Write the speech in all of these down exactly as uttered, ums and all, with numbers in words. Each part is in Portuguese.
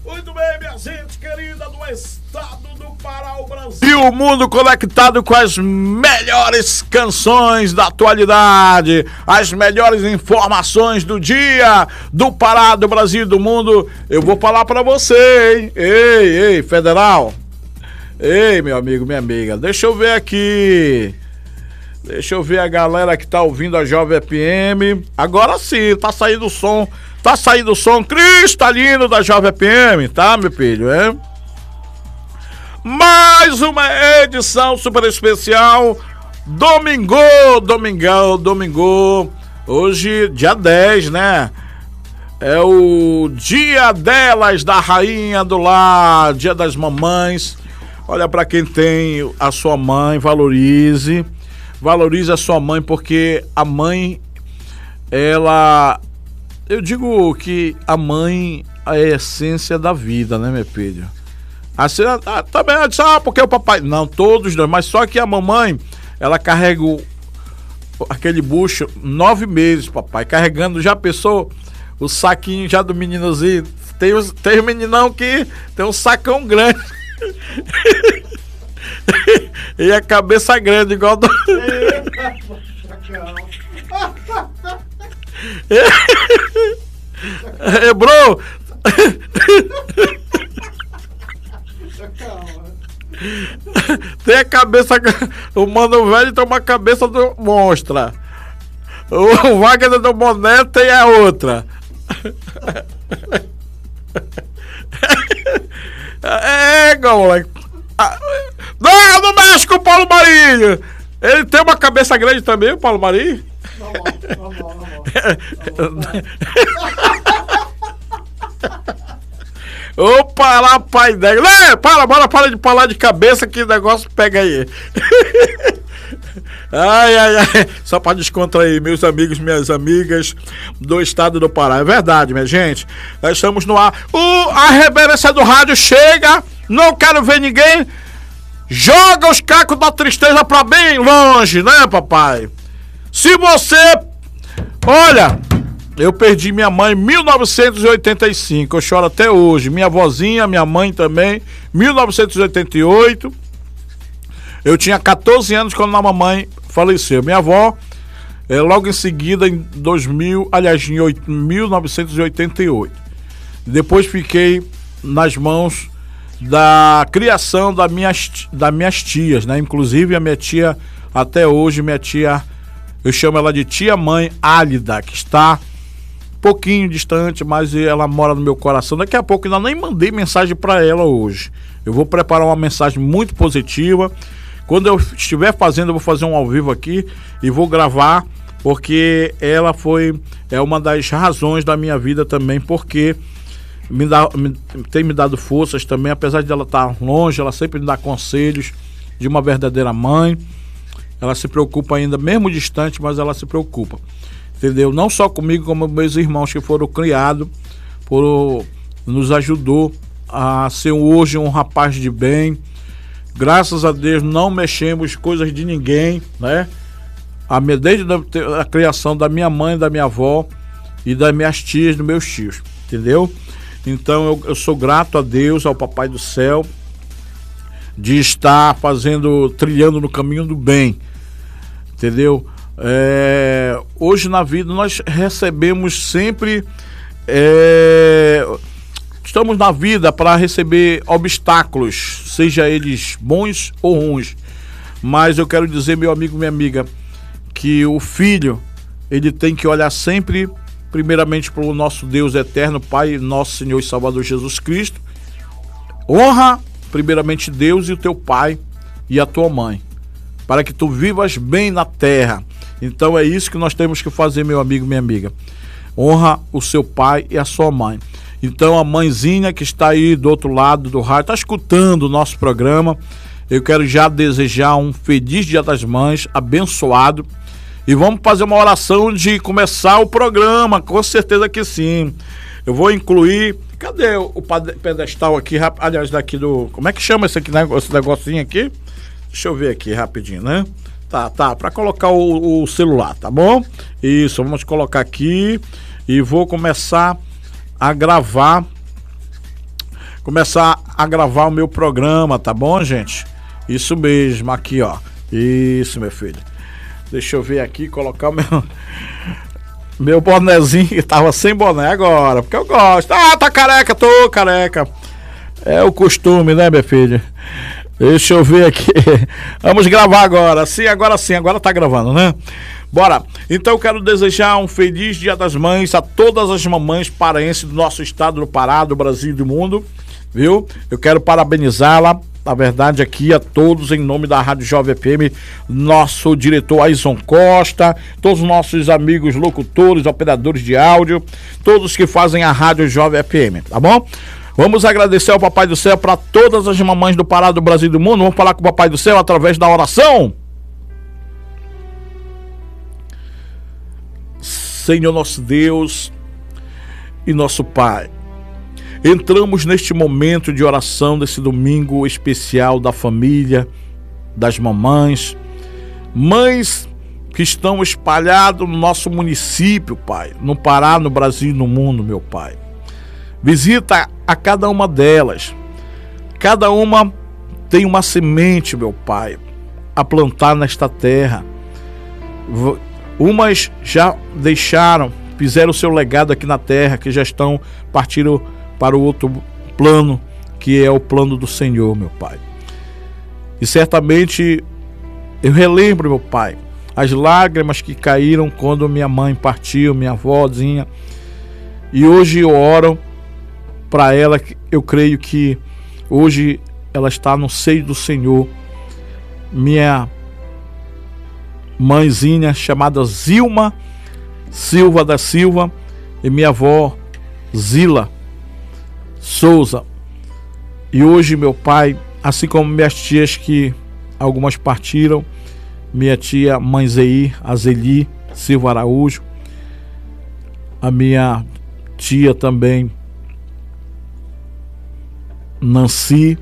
Muito bem, minha gente querida do estado do Pará, o Brasil e o mundo conectado com as melhores canções da atualidade, as melhores informações do dia, do Pará, do Brasil e do mundo. Eu vou falar pra você, hein? Ei, ei, federal. Ei, meu amigo, minha amiga, deixa eu ver aqui. Deixa eu ver a galera que tá ouvindo a Jovem F M. Agora sim, tá saindo o som. Tá saindo o som cristalino da Jovem F M, tá, meu filho? É? Mais uma edição super especial. Domingo, domingão, domingo. Hoje, dia dez, né? É o dia delas, da rainha do lar, dia das mamães. Olha, pra quem tem a sua mãe, valorize. Valorize a sua mãe, porque a mãe, ela... Eu digo que a mãe é a essência da vida, né, meu filho? Assim, ah, também, ah, porque o papai... Não, todos dois, mas só que a mamãe, ela carrega o, aquele bucho nove meses, papai, carregando, já pensou? O saquinho já do meninozinho. Tem, os, tem um meninão que tem um sacão grande. E a cabeça grande, igual do... É, bro. Tem a cabeça. O mano velho tem uma cabeça do monstra. O Wagner do boné tem a outra. É, moleque. Não, não mexe com o Paulo Marinho. Ele tem uma cabeça grande também, o Paulo Marinho. Não, não, não, não. Opa, lá, pai dele. Lê, para, bora, para de falar de cabeça que o negócio pega aí. Ai, ai, ai. Só para descontrair, meus amigos, minhas amigas do estado do Pará. É verdade, minha gente. Nós estamos no ar. O, a reverência do rádio chega. Não quero ver ninguém. Joga os cacos da tristeza pra bem longe, né, papai? Se você... Olha, eu perdi minha mãe em mil novecentos e oitenta e cinco. Eu choro até hoje. Minha vozinha, minha mãe também. mil novecentos e oitenta e oito. Eu tinha quatorze anos quando a mamãe faleceu. Minha avó, é, logo em seguida, em dois mil, aliás, em mil novecentos e oitenta e oito. Depois fiquei nas mãos da criação das minhas, das minhas tias, né? Inclusive a minha tia, até hoje, minha tia, eu chamo ela de tia-mãe Álida, que está um pouquinho distante, mas ela mora no meu coração. Daqui a pouco, ainda nem mandei mensagem para ela hoje. Eu vou preparar uma mensagem muito positiva. Quando eu estiver fazendo, eu vou fazer um ao vivo aqui e vou gravar, porque ela foi é uma das razões da minha vida também, porque me dá, me, tem me dado forças também, apesar de ela estar longe, ela sempre me dá conselhos de uma verdadeira mãe. Ela se preocupa ainda, mesmo distante, mas ela se preocupa, entendeu? Não só comigo, como meus irmãos que foram criados, por, nos ajudou a ser hoje um rapaz de bem. Graças a Deus não mexemos coisas de ninguém, né? A, desde a, a criação da minha mãe, da minha avó e das minhas tias, dos meus tios, entendeu? Então eu, eu sou grato a Deus, ao Papai do Céu, de estar fazendo, trilhando no caminho do bem, entendeu? É, hoje na vida nós recebemos sempre, é, estamos na vida para receber obstáculos, seja eles bons ou ruins, mas eu quero dizer, meu amigo, minha amiga, que o filho, ele tem que olhar sempre primeiramente para o nosso Deus eterno, Pai, nosso Senhor e Salvador Jesus Cristo. Honra primeiramente Deus e o teu pai e a tua mãe, para que tu vivas bem na terra. Então é isso que nós temos que fazer, meu amigo, minha amiga. Honra o seu pai e a sua mãe. Então a mãezinha que está aí do outro lado do rádio, está escutando o nosso programa, eu quero já desejar um feliz Dia das Mães, abençoado. E vamos fazer uma oração de começar o programa, com certeza que sim. Eu vou incluir... Cadê o pedestal aqui? Aliás, daqui do... Como é que chama esse, aqui, esse negocinho aqui? Deixa eu ver aqui rapidinho, né? Tá, tá, para colocar o, o celular, tá bom? Isso, vamos colocar aqui e vou começar a gravar começar a gravar o meu programa, tá bom, gente? Isso mesmo, aqui, ó. Isso, meu filho. Deixa eu ver aqui, colocar o meu... Meu bonezinho, que tava sem boné agora, porque eu gosto. Ah, tá careca, tô careca. É o costume, né, minha filha? Deixa eu ver aqui. Vamos gravar agora. Sim, agora sim, agora tá gravando, né? Bora. Então eu quero desejar um feliz Dia das Mães a todas as mamães paraenses do nosso estado do Pará, do Brasil e do mundo, viu? Eu quero parabenizá-la, na verdade, aqui a todos, em nome da Rádio Jovem F M, nosso diretor Aison Costa, todos os nossos amigos locutores, operadores de áudio, todos que fazem a Rádio Jovem F M, tá bom? Vamos agradecer ao Papai do Céu para todas as mamães do Pará, do Brasil e do mundo. Vamos falar com o Papai do Céu através da oração. Senhor nosso Deus e nosso Pai, entramos neste momento de oração, desse domingo especial da família, das mamães, mães que estão espalhadas no nosso município, Pai, no Pará, no Brasil e no mundo, meu Pai. Visita a cada uma delas. Cada uma tem uma semente, meu Pai, a plantar nesta terra. Umas já deixaram, fizeram o seu legado aqui na terra, que já estão partindo para o outro plano, que é o plano do Senhor, meu Pai. E certamente eu relembro, meu Pai, as lágrimas que caíram quando minha mãe partiu, minha avózinha. E hoje eu oro para ela, eu creio que hoje ela está no seio do Senhor. Minha mãezinha chamada Zilma Silva da Silva e minha avó Zila Souza. E hoje, meu Pai, assim como minhas tias, que algumas partiram, minha tia mãe Zeir, a Zeli Silva Araújo, a minha tia também Nancy,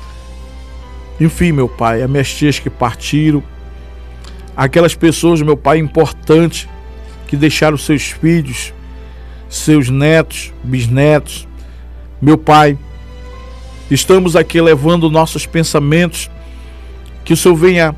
enfim, meu Pai, as minhas tias que partiram, aquelas pessoas, meu Pai, importantes, que deixaram seus filhos, seus netos, bisnetos. Meu Pai, estamos aqui levando nossos pensamentos, que o Senhor venha,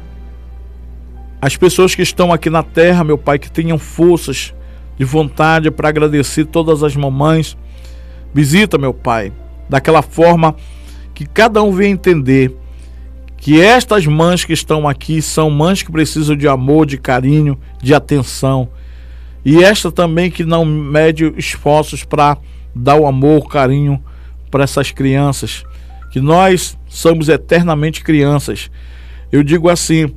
as pessoas que estão aqui na terra, meu Pai, que tenham forças de vontade para agradecer todas as mamães. Visita, meu Pai, daquela forma que cada um venha entender que estas mães que estão aqui são mães que precisam de amor, de carinho, de atenção. E esta também que não mede esforços para dar o amor, o carinho para essas crianças, que nós somos eternamente crianças. Eu digo assim,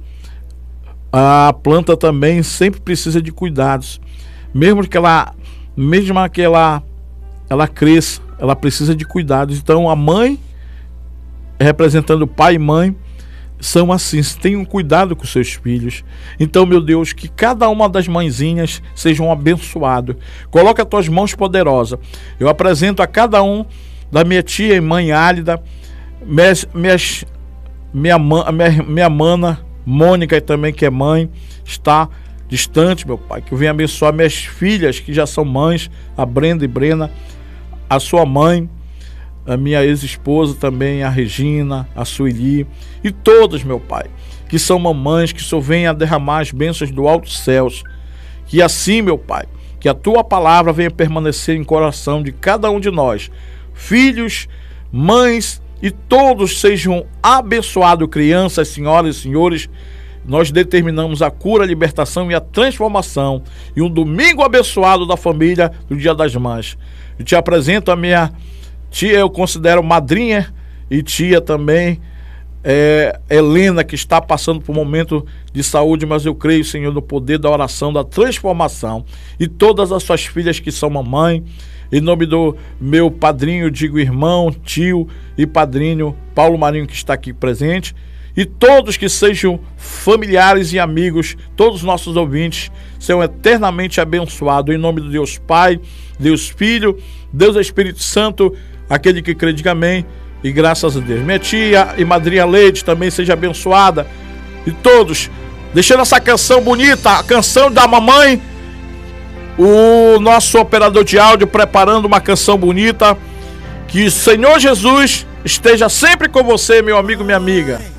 a planta também sempre precisa de cuidados, mesmo que ela, mesmo que ela, ela cresça, ela precisa de cuidados. Então a mãe, representando pai e mãe, são assim, tenham cuidado com seus filhos. Então, meu Deus, que cada uma das mãezinhas sejam abençoadas. Coloca as tuas mãos poderosas. Eu apresento a cada um da minha tia e mãe Álida, minhas, minhas, minha, minha, minha mana Mônica também, que é mãe, está distante, meu Pai, que eu venha abençoar minhas filhas que já são mães, a Brenda e Brena, a sua mãe, a minha ex-esposa também, a Regina, a Sueli, e todas, meu Pai, que são mamães, que o Senhor venha derramar as bênçãos do alto céus. Que assim, meu Pai, que a tua palavra venha permanecer em coração de cada um de nós, filhos, mães, e todos sejam abençoados, crianças, senhoras e senhores. Nós determinamos a cura, a libertação e a transformação, e um domingo abençoado da família do Dia das Mães. Eu te apresento a minha tia, eu considero madrinha, e tia também, é, Helena, que está passando por um momento de saúde, mas eu creio, Senhor, no poder da oração, da transformação, e todas as suas filhas que são mamãe. Em nome do meu padrinho, digo irmão, tio e padrinho Paulo Marinho, que está aqui presente, e todos que sejam familiares e amigos, todos os nossos ouvintes, sejam eternamente abençoados, em nome de Deus Pai, Deus Filho, Deus Espírito Santo, aquele que crê, diga amém, e graças a Deus. Minha tia e madrinha Leite também seja abençoada, e todos, deixando essa canção bonita, a canção da mamãe, o nosso operador de áudio preparando uma canção bonita, Que o Senhor Jesus esteja sempre com você, meu amigo, minha amiga.